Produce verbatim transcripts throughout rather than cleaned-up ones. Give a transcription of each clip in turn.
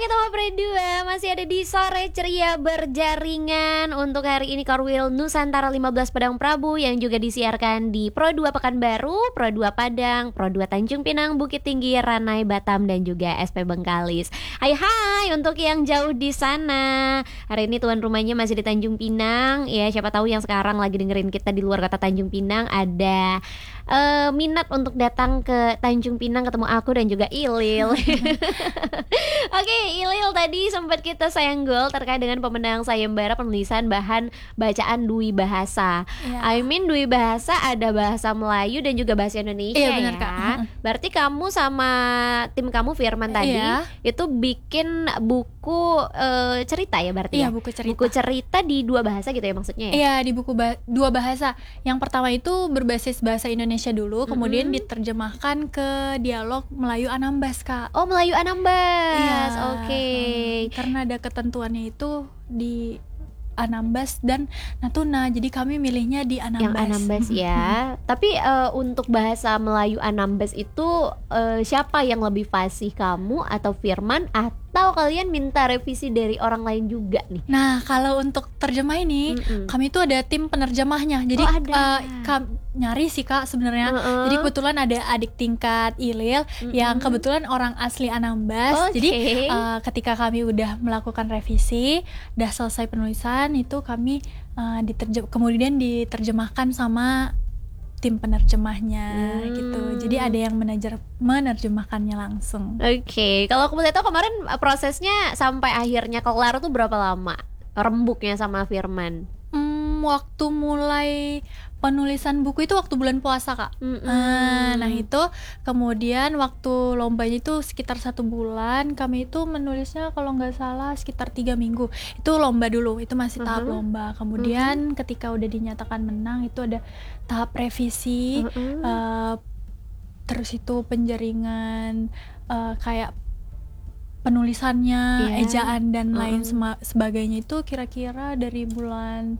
kita ngobrol dua, masih ada di Sore Ceria Berjaringan. Untuk hari ini Korwil Nusantara lima belas Padang Prabu yang juga disiarkan di Pro dua Pekanbaru, Pro dua Padang, Pro dua Tanjung Pinang, Bukit Tinggi, Ranai, Batam, dan juga S P Bengkalis. Hai hai untuk yang jauh di sana. Hari ini tuan rumahnya masih di Tanjung Pinang. Ya, siapa tahu yang sekarang lagi dengerin kita di luar kota Tanjung Pinang ada uh, minat untuk datang ke Tanjung Pinang ketemu aku dan juga Ilil. Oke, Ilil tadi sempat kita senggol terkait dengan pemenang sayembara penulisan bahan bacaan Dwi Bahasa. Ya. I mean Dwi Bahasa ada bahasa Melayu dan juga bahasa Indonesia. Iya, benar, ya. Kak. Berarti kamu sama tim kamu Firman tadi iya. itu bikin buku uh, cerita ya berarti iya, ya? buku cerita. Buku cerita di dua bahasa gitu ya maksudnya ya? Iya, di buku ba- dua bahasa. Yang pertama itu berbasis bahasa Indonesia dulu, kemudian mm-hmm. diterjemahkan ke dialog Melayu Anambas, Kak. Oh, Melayu Anambas. Iya. Oke. Okay. Hmm, karena ada ketentuannya itu di Anambas dan Natuna, jadi kami milihnya di Anambas. Yang Anambas ya. Tapi uh, untuk bahasa Melayu Anambas itu uh, siapa yang lebih fasih, kamu atau Firman, atau kalian minta revisi dari orang lain juga nih? Nah, kalau untuk terjemah ini, Mm-mm. kami itu ada tim penerjemahnya. Jadi oh, ada. Uh, kam- nyari sih Kak sebenarnya. Uh-uh. Jadi kebetulan ada adik tingkat Ilil Mm-mm. yang kebetulan orang asli Anambas. Okay. Jadi uh, ketika kami udah melakukan revisi, udah selesai penulisan, itu kami uh, diterjem- kemudian diterjemahkan sama tim penerjemahnya hmm. gitu. Jadi ada yang menajer- menerjemahkannya langsung. Oke, okay. Kalau aku boleh tahu kemarin prosesnya sampai akhirnya kelar tuh berapa lama rembuknya sama Firman? Hmm, waktu mulai penulisan buku itu waktu bulan puasa, Kak. Mm-hmm. Nah, nah itu kemudian waktu lombanya itu sekitar satu bulan. Kami itu menulisnya kalau nggak salah sekitar tiga minggu. Itu lomba dulu, itu masih tahap uh-huh. lomba. Kemudian uh-huh. ketika udah dinyatakan menang itu ada tahap revisi. Uh-huh. Uh, terus itu penjaringan uh, kayak penulisannya, yeah. ejaan dan uh-huh. lain sema- sebagainya itu kira-kira dari bulan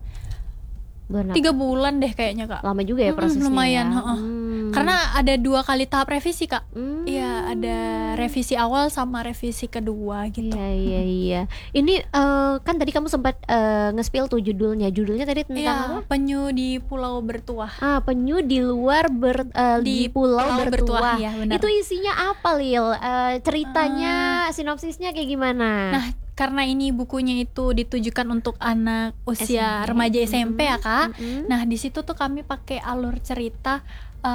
Benar. Tiga bulan deh kayaknya Kak. Lama juga ya prosesnya. Hmm, lumayan ya? hmm. Karena ada dua kali tahap revisi Kak. Iya hmm. ada revisi awal sama revisi kedua gitu. Iya iya iya. Ini uh, kan tadi kamu sempat uh, nge-spill tuh judulnya. Judulnya tadi tentang ya, apa? Penyu di Pulau Bertuah. Ah, penyu di luar ber, uh, di, di Pulau, Pulau Bertuah, Bertuah. Ya, itu isinya apa Lil? Uh, ceritanya, uh, sinopsisnya kayak gimana? Nah, karena ini bukunya itu ditujukan untuk anak usia S M P. Remaja S M P ya Kak. Mm-hmm. Nah di situ tuh kami pakai alur cerita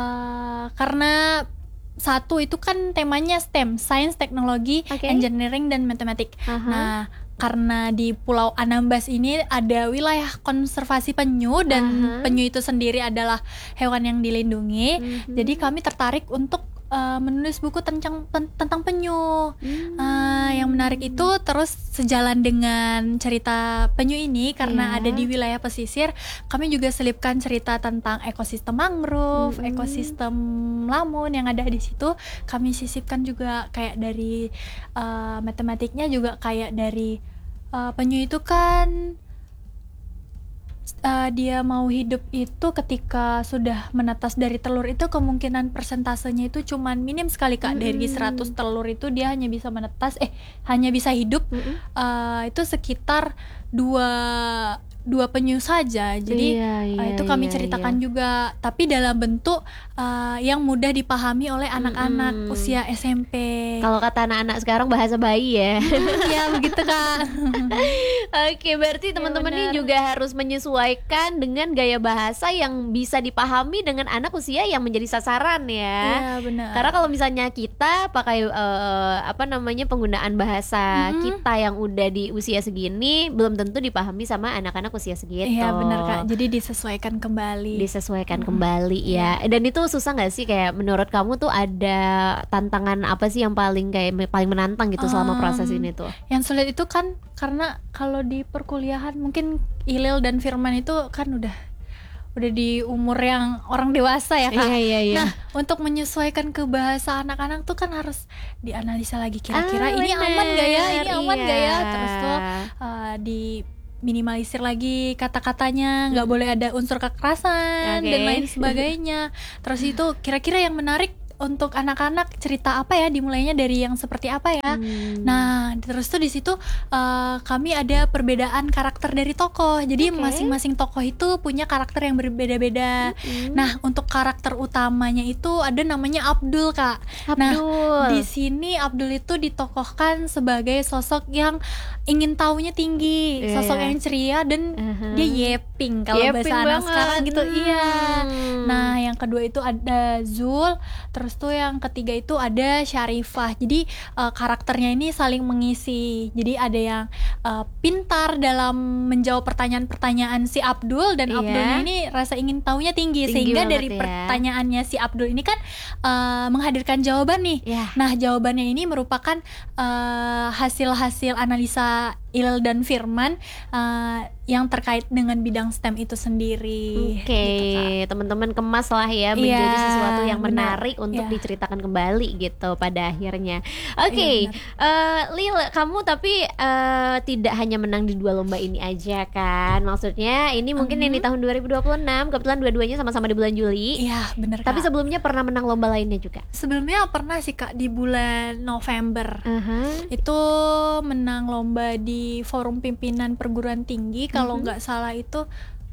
uh, karena satu itu kan temanya STEM, Science, Teknologi, okay. Engineering dan Matematik. Uh-huh. Nah karena di Pulau Anambas ini ada wilayah konservasi penyu dan uh-huh. penyu itu sendiri adalah hewan yang dilindungi. Uh-huh. Jadi kami tertarik untuk Uh, menulis buku tentang pen, tentang penyu. Hmm. Uh, yang menarik itu terus sejalan dengan cerita penyu ini karena yeah. ada di wilayah pesisir, kami juga selipkan cerita tentang ekosistem mangrove, hmm. ekosistem lamun yang ada di situ. Kami sisipkan juga kayak dari uh, matematiknya juga kayak dari uh, penyu itu kan Uh, dia mau hidup itu ketika sudah menetas dari telur itu kemungkinan persentasenya itu cuman minim sekali Kak. Mm-hmm. Dari seratus telur itu dia hanya bisa menetas eh hanya bisa hidup mm-hmm. uh, itu sekitar dua dua penyu saja. Jadi iya, iya, uh, itu kami iya, ceritakan iya. juga tapi dalam bentuk uh, yang mudah dipahami oleh anak-anak mm-hmm. usia S M P. Kalau kata anak-anak sekarang bahasa bayi ya. Ya begitu Kak. Oke, berarti teman-teman ini juga harus menyesuaikan dengan gaya bahasa yang bisa dipahami dengan anak usia yang menjadi sasaran ya. Iya benar. Karena kalau misalnya kita pakai uh, apa namanya penggunaan bahasa mm-hmm. kita yang udah di usia segini belum tentu dipahami sama anak-anak usia segitu. Iya benar Kak. Jadi disesuaikan kembali. Disesuaikan hmm. kembali ya. Yeah. Dan itu susah nggak sih kayak menurut kamu tuh ada tantangan apa sih yang paling kayak paling menantang gitu um, selama proses ini tuh? Yang sulit itu kan karena kalau di perkuliahan mungkin Ilil dan Firman itu kan udah udah di umur yang orang dewasa ya Kak. Iya, iya, iya. Nah untuk menyesuaikan ke bahasa anak-anak tuh kan harus dianalisa lagi kira-kira ah, ini bener. aman gak ya, ini aman iya. gak ya, terus tuh uh, di minimalisir lagi kata-katanya, nggak hmm. boleh ada unsur kekerasan okay. dan lain sebagainya. Terus itu kira-kira yang menarik untuk anak-anak cerita apa ya, dimulainya dari yang seperti apa ya. Hmm. Nah, terus tuh di situ uh, kami ada perbedaan karakter dari tokoh. Jadi Oke. masing-masing tokoh itu punya karakter yang berbeda-beda. Hmm. Nah, untuk karakter utamanya itu ada namanya Abdul, Kak. Nah, Abdul. di sini Abdul itu ditokohkan sebagai sosok yang ingin taunya tinggi, Iya. sosok yang ceria dan Uh-huh. dia yeping kalau Yeping bahasa anak banget. sekarang gitu. Iya. Hmm. Nah, yang kedua itu ada Zul, terus tuh yang ketiga itu ada Syarifah. Jadi uh, karakternya ini saling mengisi. Jadi ada yang uh, pintar dalam menjawab pertanyaan-pertanyaan si Abdul, dan Iya. Abdulnya ini rasa ingin taunya tinggi, Tinggi sehingga banget dari ya. pertanyaannya si Abdul ini kan uh, menghadirkan jawaban nih. Ya. Nah, jawabannya ini merupakan uh, hasil-hasil analisa Il dan Firman uh, yang terkait dengan bidang STEM itu sendiri. Oke, gitu, Kak. teman-teman kemas lah ya menjadi Iya, sesuatu yang benar. menarik untuk Iya. diceritakan kembali gitu pada akhirnya. Oke, Iya, eh, Lil, kamu tapi eh, tidak hanya menang di dua lomba ini aja kan? Maksudnya ini mungkin yang di Mhm. tahun dua ribu dua puluh enam, kebetulan dua-duanya sama-sama di bulan Juli. Iya, benar, Tapi Kak. sebelumnya pernah menang lomba lainnya juga. Sebelumnya pernah sih, Kak, di bulan November. Aha. Itu menang lomba di Forum Pimpinan Perguruan Tinggi, kalau Mhm. nggak salah itu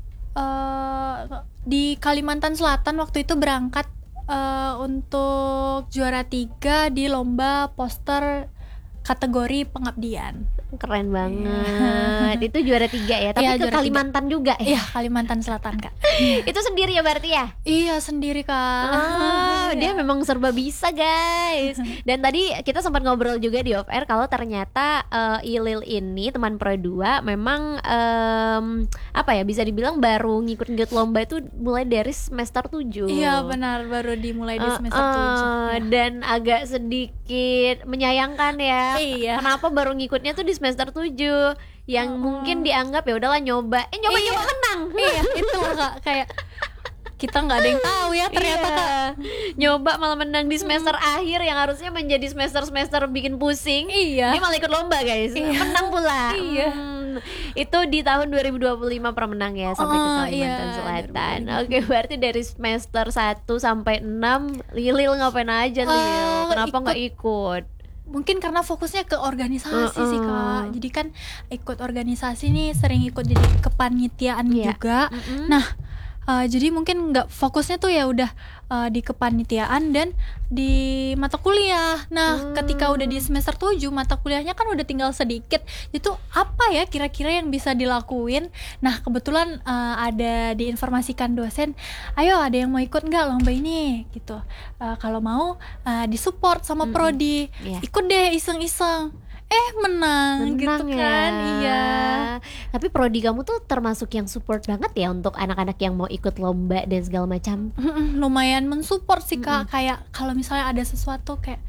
eh, di Kalimantan Selatan. Waktu itu berangkat eh, untuk juara tiga di lomba poster kategori pengabdian. Keren banget. Itu juara tiga ya, tapi Iya, ke juara tiga. Kalimantan juga ya. Iya, Kalimantan Selatan, Kak. Itu sendiri ya berarti ya? Iya, sendiri, Kak. Oh, dia Iya. memang serba bisa guys. Dan tadi kita sempat ngobrol juga di off air kalau ternyata eh, Ilil ini teman Pro dua memang em, apa ya, bisa dibilang baru ngikut-ngikut lomba itu mulai dari semester tujuh. Iya, benar, baru dimulai di Eh, semester eh, tujuh. Iya. Dan agak sedikit menyayangkan ya. Iya. Kenapa baru ngikutnya tuh di semester tujuh yang Oh. mungkin dianggap ya udahlah nyoba. Eh nyoba-nyoba Iya. menang. Iya, itu loh, Kak, kayak kita nggak ada yang tahu ya ternyata, Iya. Kak. Nyoba malah menang di semester akhir yang harusnya menjadi semester-semester bikin pusing. Iya. Dia malah ikut lomba guys. Iya. Menang pula. Iya. Hmm, itu di tahun dua ribu dua puluh lima pernah menang ya sampai ke Oh, Kalimantan iya, Selatan. dua ribu dua puluh lima. Oke, berarti dari semester satu sampai enam Lilil ngapain aja Lil? Eh, Kenapa ikut- nggak ikut? Mungkin karena fokusnya ke organisasi sih, Uh-uh. Kak. Jadi kan ikut organisasi nih, sering ikut jadi kepanitiaan Iya. juga. Mm-mm. Nah, eh, jadi mungkin nggak fokusnya tuh ya udah eh, di kepanitiaan dan di mata kuliah. Nah, Hmm. ketika udah di semester tujuh, mata kuliahnya kan udah tinggal sedikit. Itu apa ya kira-kira yang bisa dilakuin? Nah, kebetulan eh, ada diinformasikan dosen, ayo ada yang mau ikut nggak lomba ini gitu. Eh, kalau mau eh, disupport sama Mm-mm. prodi, Iya. ikut deh iseng-iseng. Eh menang, gitu Menang kan. ya. Iya. Tapi prodi kamu tuh termasuk yang support banget ya untuk anak-anak yang mau ikut lomba dan segala macam. Mm-mm, lumayan mensupport sih, Mm-mm. Kak. Kayak kalau misalnya ada sesuatu kayak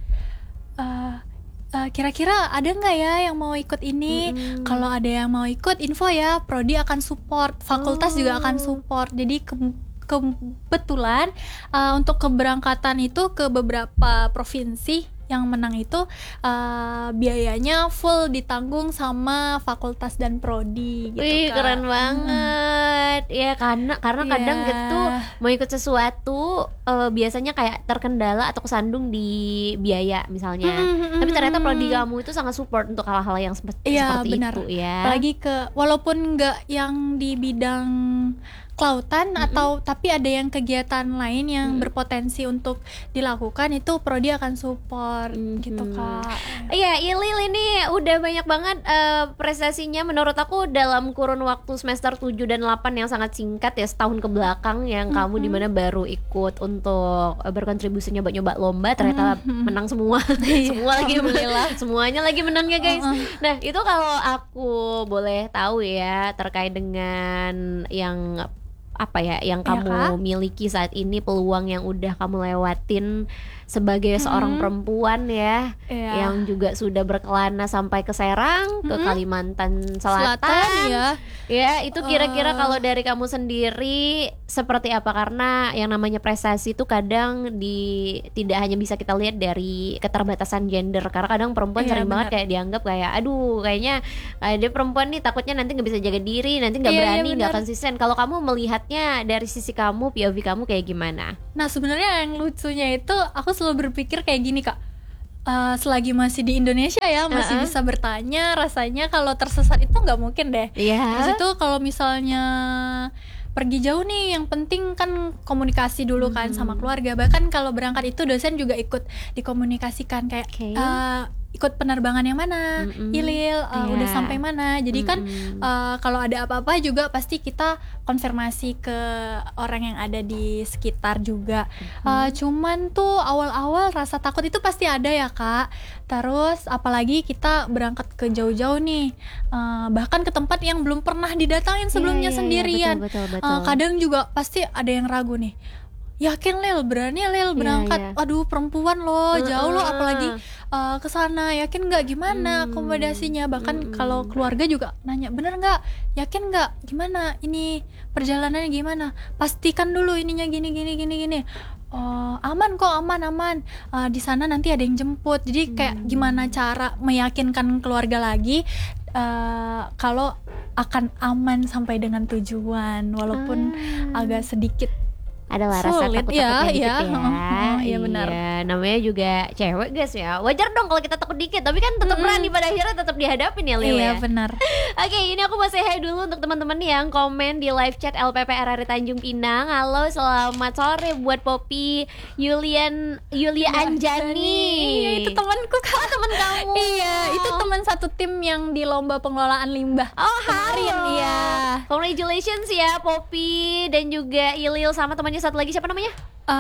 eh, eh, kira-kira ada nggak ya yang mau ikut ini? Mm-mm. Kalau ada yang mau ikut, info ya, prodi akan support, fakultas juga akan Oh. support. Jadi ke- kebetulan eh, untuk keberangkatan itu ke beberapa provinsi yang menang itu eh, biayanya full ditanggung sama fakultas dan prodi gitu, Wih, Kak. keren banget. Ya karena karena Iya. kadang gitu mau ikut sesuatu eh, biasanya kayak terkendala atau kesandung di biaya misalnya. Mm-mm, Tapi ternyata mm-mm. prodi kamu itu sangat support untuk hal-hal yang sepe- Iya, seperti benar. itu ya. Apalagi ke walaupun nggak yang di bidang kelautan Mm-mm. atau tapi ada yang kegiatan lain yang Mm-mm. berpotensi untuk dilakukan, itu prodi akan support Mhm. gitu, Kak. Iya, Ilil ini udah banyak banget eh, prestasinya menurut aku dalam kurun waktu semester tujuh dan delapan yang sangat singkat ya, setahun ke belakang yang kamu Mhm. dimana baru ikut untuk eh, berkontribusi nyoba nyoba lomba ternyata Mhm. menang semua. Iya, Semua lagi alhamdulillah. semuanya lagi menang ya guys. Uh-uh. Nah, itu kalau aku boleh tahu ya terkait dengan yang apa ya yang Iya, kamu miliki saat ini, peluang yang udah kamu lewatin sebagai seorang Mhm. perempuan ya, Iya. yang juga sudah berkelana sampai ke Serang, ke Mhm. Kalimantan Selatan, Selatan ya. ya itu kira-kira Eh. kalau dari kamu sendiri seperti apa? Karena yang namanya prestasi itu kadang di tidak hanya bisa kita lihat dari keterbatasan gender, karena kadang perempuan Iya, sering banget benar. kayak dianggap kayak aduh kayaknya kayak dia perempuan nih takutnya nanti nggak bisa jaga diri, nanti nggak Iya, iya, berani, nggak benar. konsisten. Kalau kamu melihatnya dari sisi kamu, P O V kamu kayak gimana? Nah, sebenarnya yang lucunya itu aku selalu berpikir kayak gini Kak, uh, selagi masih di Indonesia ya masih uh-uh. bisa bertanya, rasanya kalau tersesat itu nggak mungkin deh. Yeah. Terus itu kalau misalnya pergi jauh nih, yang penting kan komunikasi dulu kan hmm. sama keluarga. Bahkan kalau berangkat itu dosen juga ikut dikomunikasikan kayak okay. uh, ikut penerbangan yang mana, mm-hmm. Ilil uh, yeah. udah sampai mana. Jadi mm-hmm. kan uh, kalau ada apa-apa juga pasti kita konfirmasi ke orang yang ada di sekitar juga. Mm-hmm. Uh, cuman tuh awal-awal rasa takut itu pasti ada ya Kak. Terus apalagi kita berangkat ke jauh-jauh nih, uh, bahkan ke tempat yang belum pernah didatangin sebelumnya yeah, yeah, sendirian. Yeah, betul, betul, betul. Uh, kadang juga pasti ada yang ragu nih. Yakin Lil, berani Lil berangkat, yeah, yeah. aduh perempuan loh, jauh loh, apalagi uh, kesana, yakin nggak gimana hmm. akomodasinya, bahkan hmm. kalau keluarga juga nanya, bener nggak, yakin nggak, gimana ini perjalanannya gimana, pastikan dulu ininya gini gini gini gini, oh, aman kok, aman aman, uh, di sana nanti ada yang jemput, jadi kayak hmm. gimana cara meyakinkan keluarga lagi uh, kalau akan aman sampai dengan tujuan, walaupun hmm. agak sedikit adalah rasa takut-takutnya ya, dikit ya. ya. Oh, iya benar. Iya, namanya juga cewek guys ya. Wajar dong kalau kita takut dikit, tapi kan tetap mm-hmm. berani pada akhirnya tetap dihadapin ya Lil. Iya ya? benar. Oke, ini aku mau say hi dulu untuk teman-teman yang komen di live chat L P P R R Tanjung Pinang. Halo, selamat sore buat Poppy Yulian Yulia Anjani. Iya, itu temanku Kak. Oh, teman kamu. Iya, itu teman satu tim yang di lomba pengelolaan limbah. Oh, kemarin. Iya. Congratulations ya Poppy dan juga Ilil sama temannya satu lagi, siapa namanya?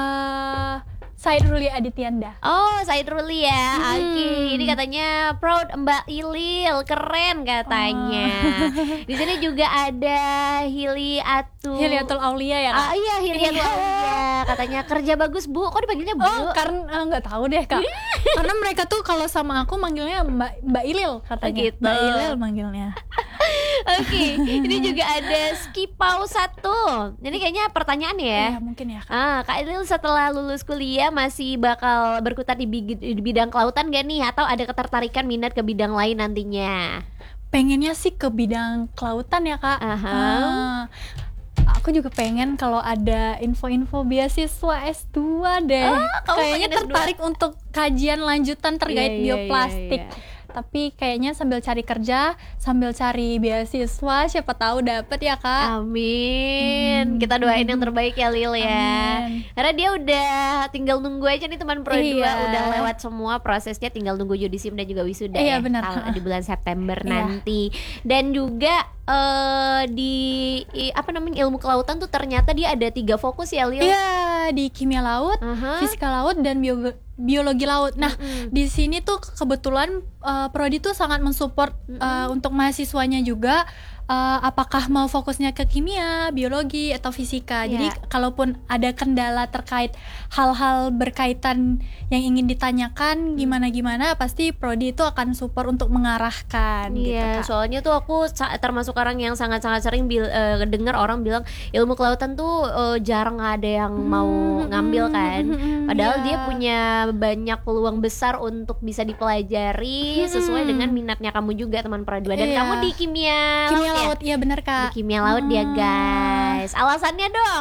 Uh, Said Ruli Adityanda. Oh, Said Ruli ya. Hmm. Oke, okay. Ini katanya proud Mbak Ilil, keren katanya. Oh. Di sini juga ada Hili Atu. Hiliatul Aulia ya Kak? Ah iya, Hiliatul Aulia. Katanya kerja bagus Bu. Kok dipanggilnya Bu? Oh, karena nggak uh, tahu deh Kak. Karena mereka tuh kalau sama aku manggilnya Mbak Mbak Ilil katanya. Oh, gitu. Mbak Ilil manggilnya. Oke, okay. Ini juga ada Skipau satu. Ini kayaknya pertanyaan ya. Iya, mungkin ya Kak. Ah, Kak Ilil setelah lulus kuliah masih bakal berkutat di, big, di bidang kelautan gak nih? Atau ada ketertarikan minat ke bidang lain nantinya? Pengennya sih ke bidang kelautan ya Kak. Aha. Uh, aku juga pengen kalau ada info-info beasiswa S dua deh. Oh, kayaknya tertarik S dua untuk kajian lanjutan terkait yeah, bioplastik. Yeah, yeah, yeah. Tapi kayaknya sambil cari kerja, sambil cari beasiswa, siapa tahu dapet ya Kak. Amin. Hmm. Kita doain yang terbaik ya Lil ya. Amin. Karena dia udah tinggal nunggu aja nih teman Pro dua, iya. udah lewat semua prosesnya, tinggal nunggu judisium dan juga wisuda. Iya, ya. Benar. Di bulan September iya. nanti. Dan juga uh, di i, apa namanya ilmu kelautan tuh ternyata dia ada tiga fokus ya Lil. Iya, di kimia laut, uh-huh. fisika laut dan bio biologi laut. Nah, mm-hmm. di sini tuh kebetulan uh, prodi tuh sangat mensupport mm-hmm. uh, untuk mahasiswanya juga. Uh, apakah mau fokusnya ke kimia, biologi atau fisika. Yeah. Jadi kalaupun ada kendala terkait hal-hal berkaitan yang ingin ditanyakan gimana-gimana, pasti prodi itu akan support untuk mengarahkan. Iya, yeah, gitu, soalnya tuh aku termasuk orang yang sangat-sangat sering bil- uh, dengar orang bilang ilmu kelautan tuh uh, jarang ada yang hmm, mau ngambil kan. Padahal yeah. dia punya banyak peluang besar untuk bisa dipelajari hmm. sesuai dengan minatnya kamu juga teman Pro dua. Dan yeah. kamu di kimia, kimia laut, iya benar Kak. Di kimia laut hmm. dia guys. Alasannya dong.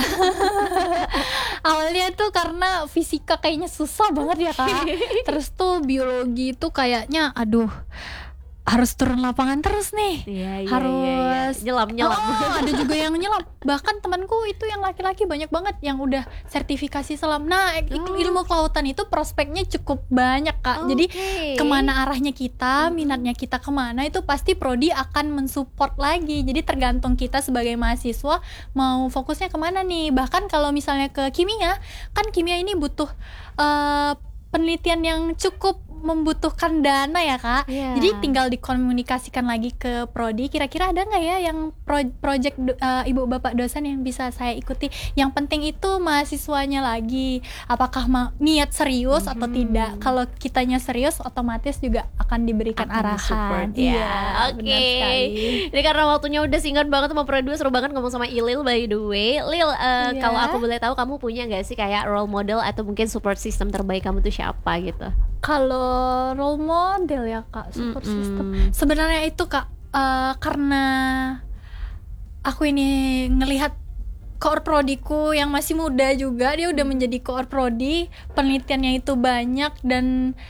Awalnya tuh karena fisika kayaknya susah banget ya Kak. Terus tuh biologi tuh kayaknya aduh, harus turun lapangan terus nih. Iya, iya, harus iya, iya. nyelam-nyelam. Oh, ada juga yang nyelam. Bahkan temanku itu yang laki-laki banyak banget yang udah sertifikasi selam. Nah, oh. ilmu kelautan itu prospeknya cukup banyak Kak. Okay. Jadi kemana arahnya kita, minatnya kita kemana, itu pasti prodi akan mensupport lagi. Jadi tergantung kita sebagai mahasiswa mau fokusnya kemana nih. Bahkan kalau misalnya ke kimia, kan kimia ini butuh uh, penelitian yang cukup membutuhkan dana ya Kak. Yeah. Jadi tinggal dikomunikasikan lagi ke prodi, kira-kira ada nggak ya yang pro- project uh, ibu bapak dosen yang bisa saya ikuti. Yang penting itu mahasiswanya lagi, apakah ma- niat serius mm-hmm. atau tidak. Kalau kitanya serius, otomatis juga akan diberikan akan arahan support, ya. Iya, oke okay. Jadi karena waktunya udah singkat banget sama Pro dua, seru banget ngomong sama Ilil by the way. Lil, uh, yeah. kalau aku boleh tahu, kamu punya nggak sih kayak role model atau mungkin support system terbaik kamu tuh siapa gitu? Kalau role model ya Kak, support mm-hmm. system sebenarnya itu Kak, uh, karena aku ini ngelihat koor prodiku yang masih muda juga, dia udah menjadi koor prodi, penelitiannya itu banyak dan